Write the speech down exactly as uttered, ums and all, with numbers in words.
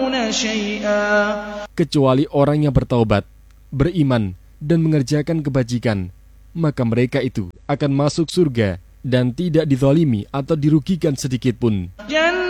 kecuali orang yang bertaubat, beriman, dan mengerjakan kebajikan, maka mereka itu akan masuk surga dan tidak dizalimi atau dirugikan sedikit pun.